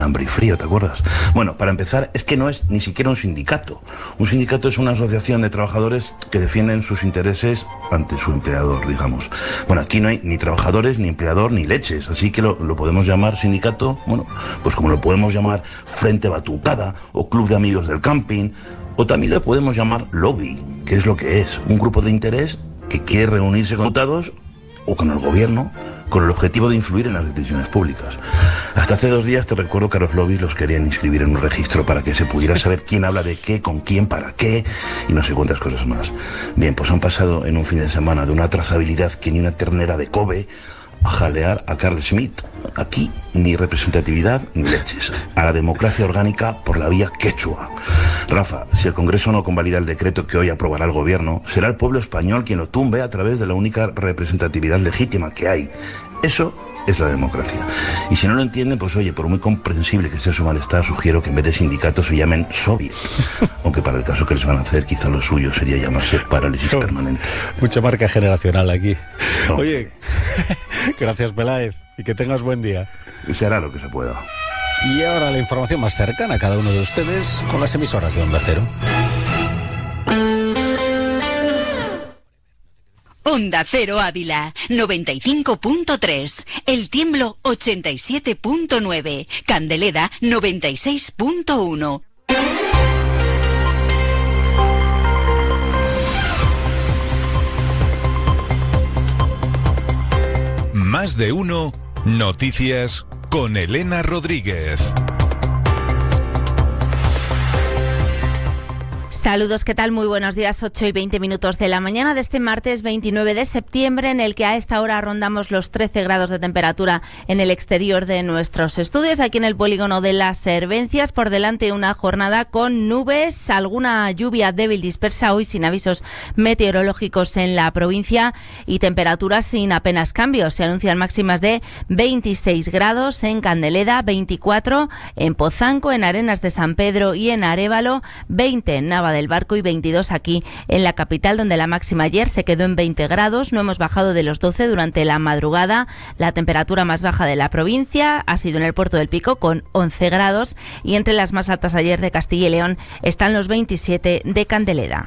hambre y frío, ¿te acuerdas? Bueno, para empezar, es que no es ni siquiera un sindicato. Un sindicato es una asociación de trabajadores que defienden sus intereses ante su empleador, digamos. Bueno, aquí no hay ni trabajadores, ni empleador, ni leches, así que lo podemos llamar sindicato, bueno, pues como lo podemos llamar Frente Batucada o Club de Amigos del Camping, o también lo podemos llamar lobby, que es lo que es, un grupo de interés que quiere reunirse con diputados o con el gobierno con el objetivo de influir en las decisiones públicas. Hasta hace 2 días te recuerdo que a los lobbies los querían inscribir en un registro para que se pudiera saber quién habla de qué, con quién, para qué y no sé cuántas cosas más. Bien, pues han pasado en un fin de semana de una trazabilidad que ni una ternera de Kobe a jalear a Carl Schmitt. Aquí ni representatividad ni leches. A la democracia orgánica por la vía quechua. Rafa, si el Congreso no convalida el decreto que hoy aprobará el Gobierno, será el pueblo español quien lo tumbe a través de la única representatividad legítima que hay. Eso es la democracia. Y si no lo entienden, pues oye, por muy comprensible que sea su malestar, sugiero que en vez de sindicatos se llamen soviet. Aunque para el caso que les van a hacer, quizá lo suyo sería llamarse parálisis permanente. Mucha marca generacional aquí. No. Oye, gracias Peláez y que tengas buen día. Se hará lo que se pueda. Y ahora la información más cercana a cada uno de ustedes con las emisoras de Onda Cero. Onda Cero Ávila, 95.3, El Tiemblo 87.9, Candeleda 96.1. Más de uno, noticias con Elena Rodríguez. Saludos, ¿qué tal? Muy buenos días, 8:20 de la mañana de este martes 29 de septiembre, en el que a esta hora rondamos los 13 grados de temperatura en el exterior de nuestros estudios, aquí en el polígono de Las Hervencias. Por delante una jornada con nubes, alguna lluvia débil dispersa hoy sin avisos meteorológicos en la provincia y temperaturas sin apenas cambios. Se anuncian máximas de 26 grados en Candeleda, 24 en Pozanco, en Arenas de San Pedro y en Arévalo, 20 en Nava del Barco y 22 aquí en la capital, donde la máxima ayer se quedó en 20 grados. No hemos bajado de los 12 durante la madrugada. La temperatura más baja de la provincia ha sido en el Puerto del Pico con 11 grados y entre las más altas ayer de Castilla y León están los 27 de Candeleda.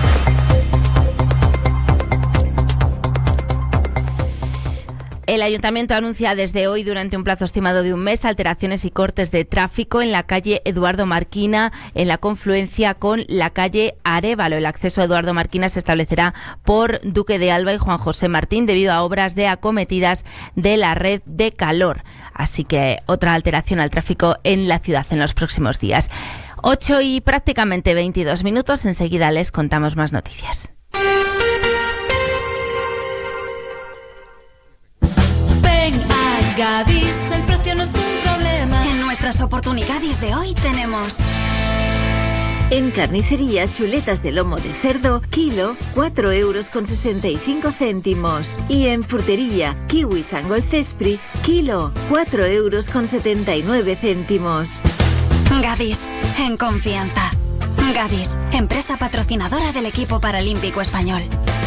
El Ayuntamiento anuncia desde hoy, durante un plazo estimado de un mes, alteraciones y cortes de tráfico en la calle Eduardo Marquina, en la confluencia con la calle Arévalo. El acceso a Eduardo Marquina se establecerá por Duque de Alba y Juan José Martín debido a obras de acometidas de la red de calor. Así que otra alteración al tráfico en la ciudad en los próximos días. 8 y prácticamente 22 minutos. Enseguida les contamos más noticias. Gadis, el precio no es un problema. En nuestras oportunidades de hoy tenemos... En carnicería, chuletas de lomo de cerdo, kilo, 4,65 €. Y en frutería, kiwi Sangol Cespri, kilo, 4,79 €. Gadis, en confianza. Gadis, empresa patrocinadora del equipo paralímpico español.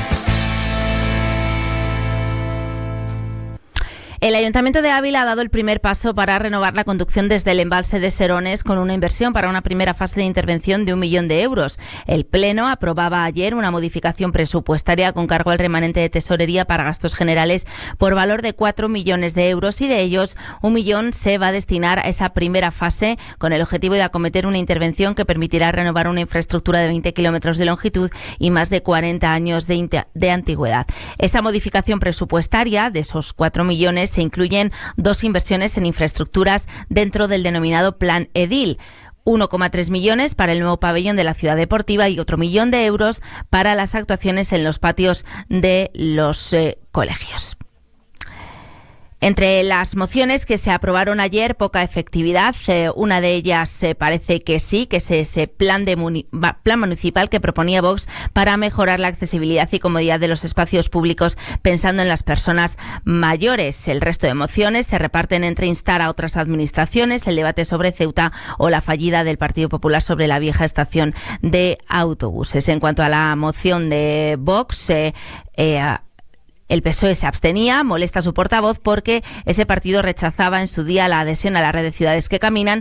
El Ayuntamiento de Ávila ha dado el primer paso para renovar la conducción desde el embalse de Serones con una inversión para una primera fase de intervención de 1 millón de euros. El Pleno aprobaba ayer una modificación presupuestaria con cargo al remanente de tesorería para gastos generales por valor de 4 millones de euros y de ellos 1 millón se va a destinar a esa primera fase con el objetivo de acometer una intervención que permitirá renovar una infraestructura de 20 kilómetros de longitud y más de 40 años de antigüedad. Esa modificación presupuestaria de esos 4 millones se incluyen 2 inversiones en infraestructuras dentro del denominado Plan Edil. 1,3 millones para el nuevo pabellón de la ciudad deportiva y otro 1 millón de euros para las actuaciones en los patios de los colegios. Entre las mociones que se aprobaron ayer, poca efectividad. Una de ellas parece que sí, que es ese plan municipal que proponía Vox para mejorar la accesibilidad y comodidad de los espacios públicos pensando en las personas mayores. El resto de mociones se reparten entre instar a otras administraciones, el debate sobre Ceuta o la fallida del Partido Popular sobre la vieja estación de autobuses. En cuanto a la moción de Vox, el PSOE se abstenía, molesta a su portavoz porque ese partido rechazaba en su día la adhesión a la red de ciudades que caminan